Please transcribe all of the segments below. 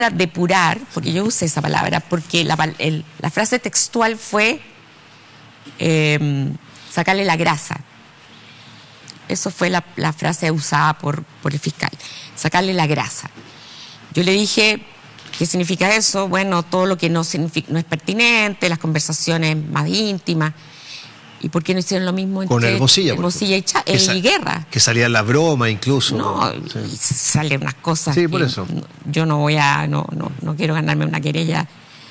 depurar, porque yo usé esa palabra, porque la frase textual fue sacarle la grasa. Eso fue la frase usada por el fiscal, sacarle la grasa. Yo le dije, ¿qué significa eso? Bueno, todo lo que no es pertinente, las conversaciones más íntimas. ¿Y por qué no hicieron lo mismo con Hermosilla y Guerra? Que salía la broma incluso. No, sí. Salen unas cosas. Sí, por eso. Yo no quiero ganarme una querella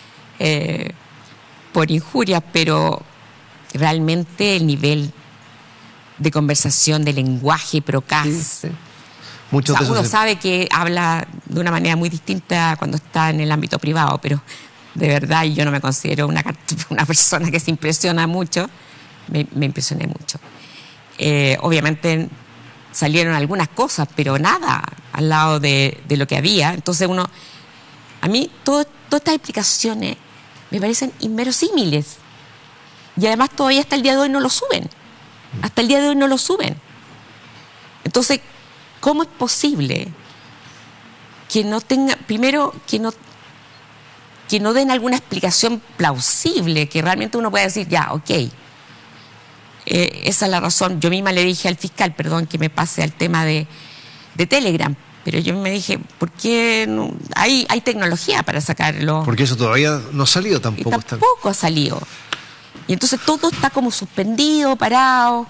por injurias, pero realmente el nivel de conversación, de lenguaje procaz. Sí. Muchos de esos uno sabe que habla de una manera muy distinta cuando está en el ámbito privado, pero de verdad yo no me considero una persona que se impresiona mucho. Me impresioné mucho. Obviamente salieron algunas cosas, pero nada al lado de lo que había. Entonces a mí todas estas explicaciones me parecen inverosímiles. Y además todavía hasta el día de hoy no lo suben. Hasta el día de hoy no lo suben. Entonces, ¿cómo es posible que no tenga, primero, que no den alguna explicación plausible, que realmente uno pueda decir, ya, ok, esa es la razón? Yo misma le dije al fiscal, perdón que me pase al tema de Telegram, pero yo me dije, ¿por qué no? Hay tecnología para sacarlo? Porque eso todavía no ha salido tampoco. Y tampoco ha salido. Y entonces todo está como suspendido, parado,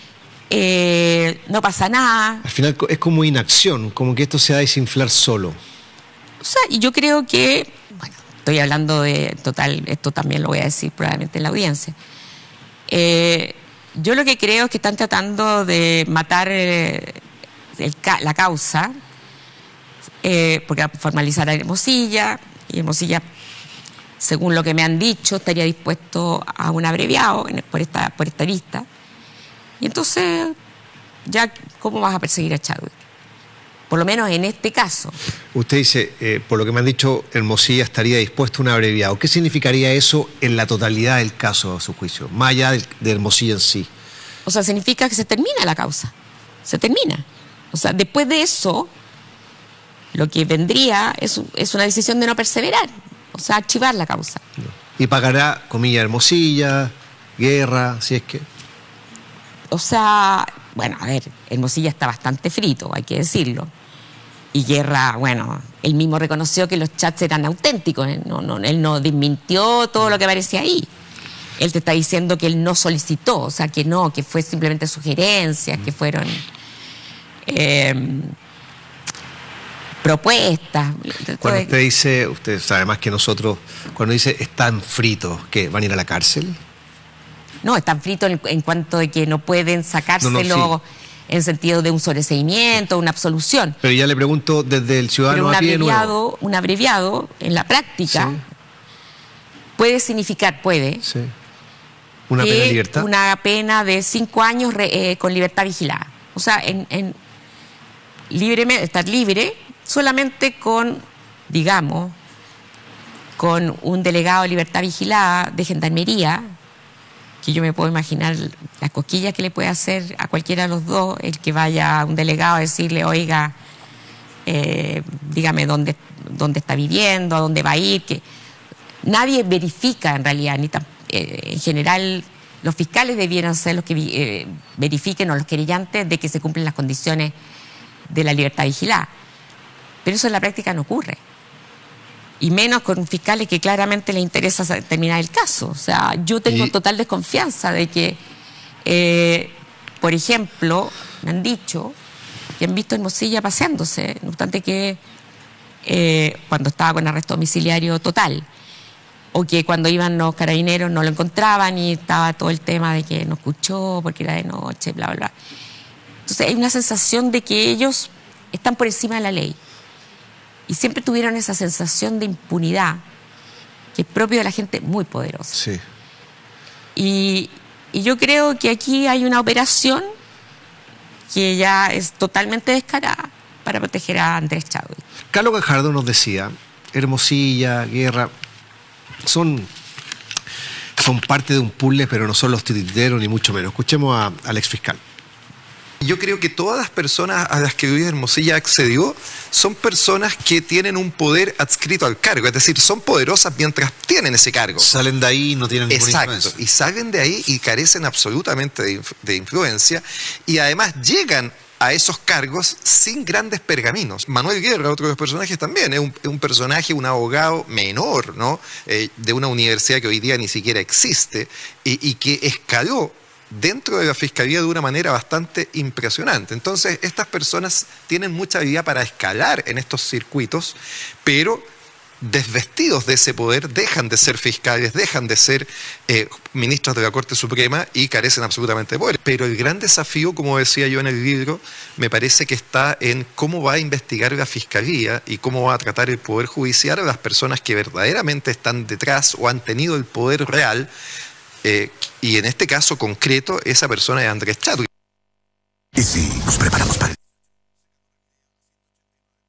no pasa nada. Al final es como inacción, como que esto se va a desinflar solo. O sea, y yo creo que, bueno, estoy hablando de, total, esto también lo voy a decir probablemente en la audiencia. Yo lo que creo es que están tratando de matar la causa, porque va a formalizar a Hermosilla, y Hermosilla, según lo que me han dicho, estaría dispuesto a un abreviado por esta lista. Y entonces, ya, ¿cómo vas a perseguir a Chadwick? Por lo menos en este caso. Usted dice, por lo que me han dicho, Hermosilla estaría dispuesto a un abreviado. ¿Qué significaría eso en la totalidad del caso, a su juicio? Más allá de Hermosilla en sí. O sea, significa que se termina la causa. Se termina. O sea, después de eso, lo que vendría es una decisión de no perseverar. O sea, archivar la causa. Y pagará, comilla, Hermosilla, Guerra, si es que... O sea, bueno, a ver, Hermosilla está bastante frito, hay que decirlo. Y Guerra, bueno, él mismo reconoció que los chats eran auténticos. Él no desmintió todo lo que aparecía ahí. Él te está diciendo que él no solicitó, o sea, que no, que fue simplemente sugerencias, que fueron propuestas. Cuando usted dice, usted sabe más que nosotros, cuando dice están fritos, ¿qué? ¿Van a ir a la cárcel? No, están fritos en cuanto de que no pueden sacárselo en sentido de un sobreseimiento, una absolución. Pero ya le pregunto desde el ciudadano a pie nuevo. Un abreviado, en la práctica, puede significar, Sí. ¿Una pena de libertad? Una pena de 5 años con libertad vigilada. O sea, estar libre solamente con, digamos, con un delegado de libertad vigilada de gendarmería, que yo me puedo imaginar las cosquillas que le puede hacer a cualquiera de los dos, el que vaya a un delegado a decirle, oiga, dígame dónde está viviendo, a dónde va a ir, que nadie verifica en realidad, en general los fiscales debieran ser los que verifiquen, o los querellantes, de que se cumplen las condiciones de la libertad vigilada. Pero eso en la práctica no ocurre. Y menos con fiscales que claramente les interesa terminar el caso. O sea, yo tengo total desconfianza de que, por ejemplo, me han dicho que han visto a Hermosilla paseándose, no obstante que cuando estaba con arresto domiciliario total, o que cuando iban los carabineros no lo encontraban y estaba todo el tema de que no escuchó porque era de noche, bla, bla, bla. Entonces hay una sensación de que ellos están por encima de la ley. Y siempre tuvieron esa sensación de impunidad que es propio de la gente muy poderosa. Sí. Y yo creo que aquí hay una operación que ya es totalmente descarada para proteger a Andrés Chadwick. Carlos Gajardo nos decía, Hermosilla, Guerra, son parte de un puzzle, pero no son los titiriteros ni mucho menos. Escuchemos al exfiscal. Yo creo que todas las personas a las que Luis Hermosilla accedió son personas que tienen un poder adscrito al cargo, es decir, son poderosas mientras tienen ese cargo. Salen de ahí y no tienen ninguna Exacto, influencia. y salen de ahí y carecen absolutamente de influencia, y además llegan a esos cargos sin grandes pergaminos. Manuel Guerra, otro de los personajes también, es un personaje, un abogado menor, ¿no? De una universidad que hoy día ni siquiera existe, y que escaló dentro de la Fiscalía de una manera bastante impresionante. Entonces, estas personas tienen mucha habilidad para escalar en estos circuitos, pero desvestidos de ese poder, dejan de ser fiscales, dejan de ser ministros de la Corte Suprema y carecen absolutamente de poder. Pero el gran desafío, como decía yo en el libro, me parece que está en cómo va a investigar la Fiscalía y cómo va a tratar el Poder Judicial a las personas que verdaderamente están detrás o han tenido el poder real. Y en este caso concreto, esa persona es Andrés Chadwick. Y sí,